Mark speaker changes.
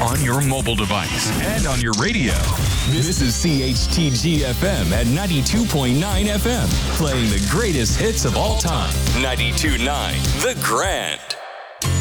Speaker 1: on your mobile device and on your radio. This is CHTG FM at 92.9 FM, playing the greatest hits of all time. 92.9 The Grand.